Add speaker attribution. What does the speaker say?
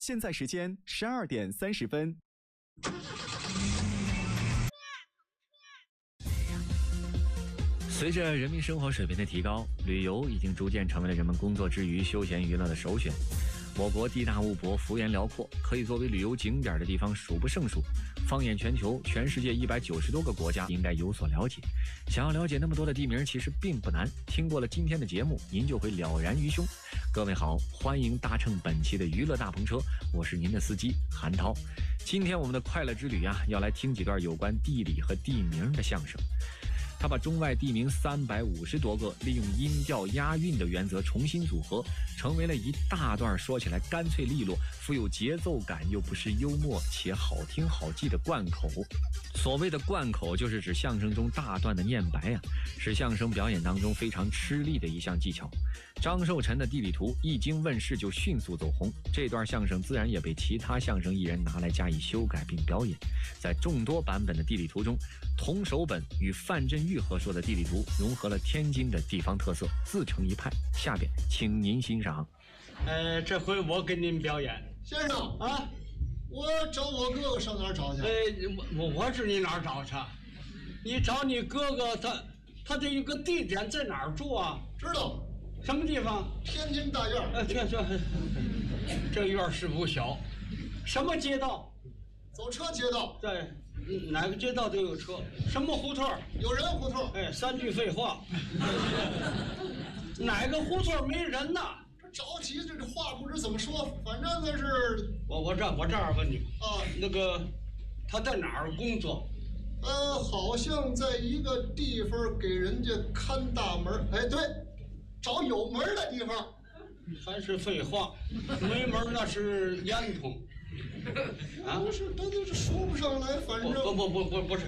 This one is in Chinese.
Speaker 1: 现在时间12:30。
Speaker 2: 随着人民生活水平的提高，旅游已经逐渐成为了人们工作之余休闲娱乐的首选。我国地大物博，幅员辽阔，可以作为旅游景点的地方数不胜数。放眼全球，全世界190多个国家应该有所了解。想要了解那么多的地名，其实并不难。听过了今天的节目，您就会了然于胸。各位好，欢迎搭乘本期的娱乐大篷车，我是您的司机韩涛。今天我们的快乐之旅要来听几段有关地理和地名的相声。他把中外地名350多个利用音调押韵的原则重新组合，成为了一大段说起来干脆利落、富有节奏感又不失幽默且好听好记的贯口。所谓的贯口，就是指相声中大段的念白是相声表演当中非常吃力的一项技巧。张寿臣的地理图一经问世就迅速走红，这段相声自然也被其他相声艺人拿来加以修改并表演。在众多版本的地理图中，童守本与范振钰合说的地理图融合了天津的地方特色，自成一派。下边请您欣赏。
Speaker 3: 这回我给您表演。
Speaker 4: 先生啊，我找我哥哥上哪儿找去？
Speaker 3: 我知你哪儿找去？你找你哥哥，他这一个地点在哪儿住啊？
Speaker 4: 知道。
Speaker 3: 什么地方？
Speaker 4: 天津大院。
Speaker 3: 这院是不小。什么街道？
Speaker 4: 走车街道。
Speaker 3: 对，哪个街道都有车。什么胡同？
Speaker 4: 有人胡同。
Speaker 3: 3句废话。哪个胡同没人呢？
Speaker 4: 着急，这话不知怎么说，反正那是
Speaker 3: 我这儿问你
Speaker 4: 啊，
Speaker 3: 那个他在哪儿工作？
Speaker 4: 好像在一个地方给人家看大门。对，找有门的地方。
Speaker 3: 还是废话，没门那是烟囱。
Speaker 4: 不是，他就是说不上来，反正
Speaker 3: 不是，